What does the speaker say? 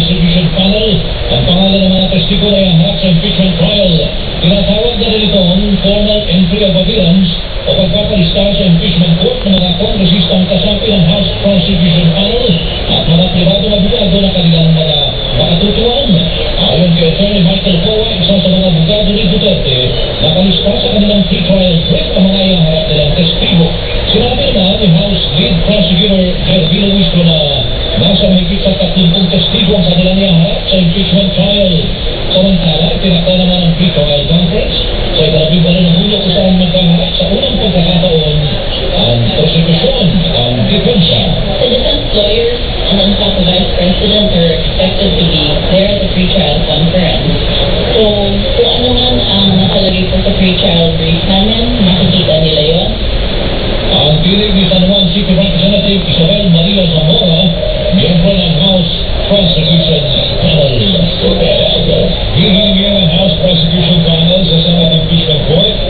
Prosecution Panel ang pangalan ng mga testigo na ihaharap sa impeachment trial. Tinatawag na rin itong formal entry of appearance o pagpapalistahan sa impeachment court ng mga kongresistang kasapi ng House Prosecution Panel at mga pribadong abogado na kanilang mga makatutuan. Ayon kay Attorney Michael Coa, isa sa mga abogado ni Duterte, nakalista sa kanilang pre-trial brief ang mga ihaharap nilang testigo. Sinabi na ni House Lead Prosecutor Gervino Wistro na nasa mahigit sa 30 testigo ang kanilang ihaharap sa impeachment trial. Samantala, tinakda naman ang pre-trial conference sa ikalabing walo ng Hulyo kung saan magkaharap sa unang pagkakataon ang prosekusyon, ang depensa. The defense lawyers and then the Vice President are expected to be there at the pre-trial conference. So, kung ano man ang nakalagay po sa pre-trial brief namin, makikita nila yon. Ang tinig ni San Juan City Representative Isabel Maria Zamora, miyembro ng House Prosecution Panel. Hihiling ng House Prosecution Panel sa Senate Impeachment Court